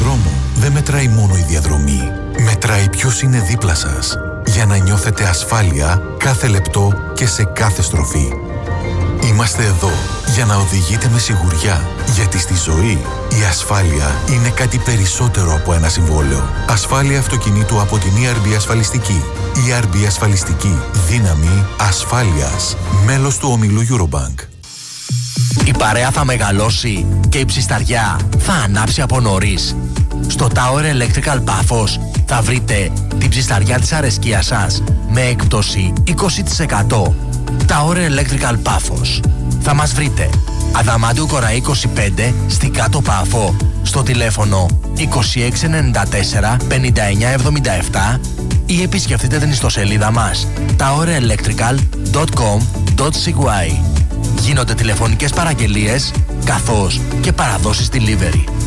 δρόμο δεν μετράει μόνο η διαδρομή. Μετράει ποιος είναι δίπλα σας, για να νιώθετε ασφάλεια κάθε λεπτό και σε κάθε στροφή. Είμαστε εδώ για να οδηγείτε με σιγουριά, γιατί στη ζωή η ασφάλεια είναι κάτι περισσότερο από ένα συμβόλαιο. Ασφάλεια αυτοκινήτου από την ERB Ασφαλιστική. ERB Ασφαλιστική. Δύναμη ασφάλειας. Μέλος του ομίλου Eurobank. Η παρέα θα μεγαλώσει και η ψισταριά θα ανάψει από νωρίς. Στο Tower Electrical Πάφος θα βρείτε την ψισταριά της αρεσκίας σας με έκπτωση 20%. Tower Electrical Πάφος. Θα μας βρείτε Αδαμάντιου Κοραή 25 στην Κάτω Πάφο στο τηλέφωνο 2694 5977 ή επισκεφτείτε την ιστοσελίδα μας towerelectrical.com.cy. Γίνονται τηλεφωνικές παραγγελίες καθώς και παραδόσεις delivery.